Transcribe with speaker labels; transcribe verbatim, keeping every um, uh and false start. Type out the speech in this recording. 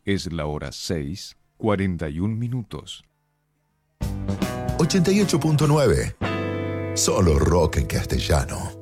Speaker 1: Es la hora seis, cuarenta y un minutos.
Speaker 2: ochenta y ocho punto nueve. Solo rock en castellano.